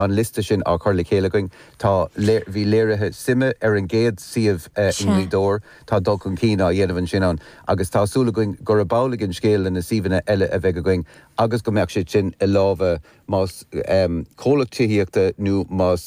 an liste sin á chuirla chéile going tá bhí léirithe sime ar an géad siomh inlídór tá dul chun cína a dhéanamhann sin an agus tásúla going gur a bálaigh an scéal na síomhanna eile a bheith going agus go mbeadh sé sin i lábha más cólachtííochta nó más